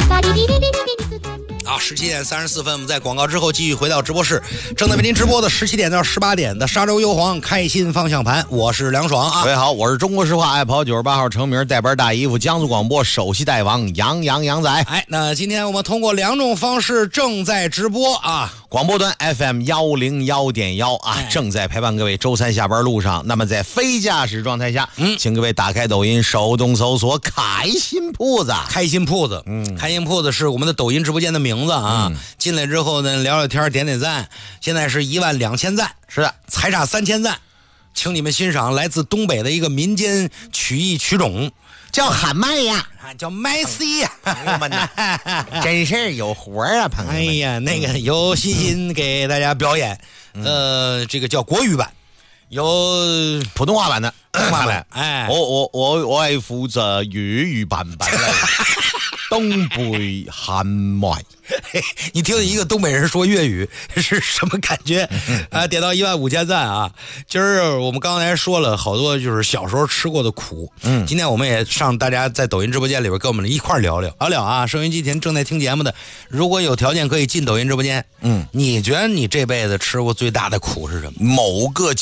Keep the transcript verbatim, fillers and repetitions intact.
啊，十七点三十四分，我们在广告之后继续回到直播室，正在为您直播的十七点到十八点的沙洲优皇开心方向盘，我是梁爽啊。 各位好，我是中国石化爱跑九十八号成名带班大衣服江苏广播首席大王杨洋杨仔。 哎，那今天我们通过两种方式正在直播啊， 广播端 F M 一零一点一啊、哎，正在陪伴各位周三下班路上。那么在非驾驶状态下，嗯，请各位打开抖音，手动搜索开心铺子， 开心铺子，嗯，开心铺子是我们的抖音直播间的名字啊。嗯、进来之后呢，聊聊天，点点赞，现在是一万两千赞， 是的， 才差三千赞，请你们欣赏来自东北的一个民间曲艺曲种， 叫喊麦呀， 啊，叫麦 C 呀， 朋友们呐，真是有活啊，朋友们。 哎呀，那个由欣欣给大家表演，嗯、呃，这个叫国语版。有普通话版的， 普通话版，哎， 我我我我係負責粵語版本嚟，東北喊麥。 你听一个东北人说粤语是什么感觉啊？点到一万五千赞啊！今儿我们刚才说了好多，就是小时候吃过的苦。嗯，今天我们也上大家在抖音直播间里边跟我们一块聊聊聊聊啊！收音机前正在听节目的，如果有条件可以进抖音直播间。嗯，你觉得你这辈子吃过最大的苦是什么？ 某个